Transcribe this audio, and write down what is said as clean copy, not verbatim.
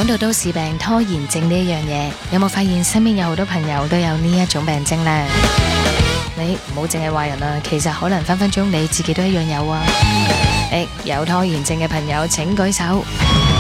講到都市病拖延症呢一樣嘢，有冇發現身邊有好多朋友都有呢一種病徵呢？你唔好淨係話人啊，其實可能分分鐘你自己都一樣有啊！有拖延症嘅朋友請舉手。